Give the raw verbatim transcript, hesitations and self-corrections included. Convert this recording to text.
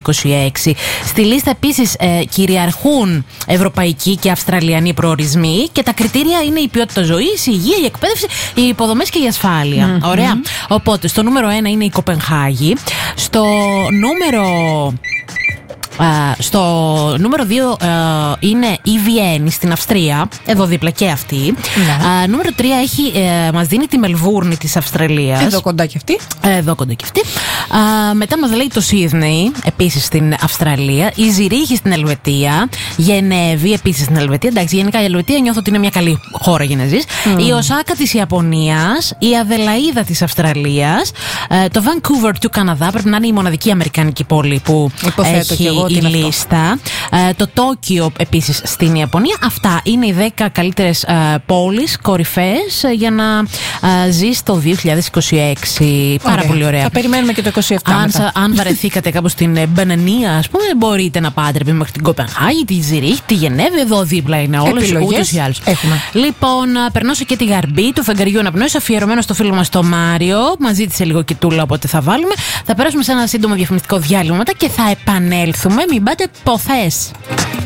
είκοσι έξι. Στη λίστα επίσης ε, κυριαρχούν ευρωπαϊκοί και αυστραλιανοί προορισμοί και τα κριτήρια είναι η ποιότητα ζωής, η υγεία, η εκπαίδευση, οι υποδομές και η ασφάλεια. Mm-hmm. Ωραία. Οπότε στο νούμερο ένα είναι η Κοπενχάγη. Στο νούμερο... Uh, στο νούμερο δύο uh, είναι η Βιέννη στην Αυστρία. Εδώ δίπλα και αυτή. Ναι. Uh, νούμερο τρία έχει, uh, μας δίνει τη Μελβούρνη της Αυστραλίας. Εδώ κοντά και αυτή. Εδώ κοντά και αυτή. Uh, μετά μας λέει το Σίδνεϊ, επίσης στην Αυστραλία. Η Ζηρίχη στην Ελβετία. Γενέβη, επίσης στην Ελβετία. Εντάξει, γενικά η Ελβετία νιώθω ότι είναι μια καλή χώρα για να ζεις. Mm. Η Οσάκα της Ιαπωνίας. Η Αδελαΐδα της Αυστραλίας. Uh, το Vancouver του Καναδά. Πρέπει να είναι η μοναδική αμερικανική πόλη που υποθέτω έχει η λίστα. Uh, το Τόκιο επίσης στην Ιαπωνία. Αυτά είναι οι δέκα καλύτερες uh, πόλεις κορυφαίες uh, για να uh, ζεις το δύο χιλιάδες είκοσι έξι. Πάρα ωραία. Πολύ ωραία. Θα περιμένουμε και το είκοσι επτά. Αν, μετά. αν βαρεθήκατε κάπου στην uh, Μπανανία, ας πούμε, μπορείτε να πάτε μέχρι την Κοπενχάγη, τη Ζηρίχη, τη Γενέβη. Εδώ δίπλα είναι όλες, ούτως ή άλλως. Λοιπόν, uh, περνώσω και τη Γαρμπή του φεγγαριού αναπνοής, αφιερωμένο στο φίλο μας το Μάριο. Μας ζήτησε λίγο κοιτούλα, οπότε θα βάλουμε. Θα περάσουμε σε ένα σύντομο διαφημιστικό διάλειμμα μετά και θα επανέλθουμε. Μην πάτε ποθές.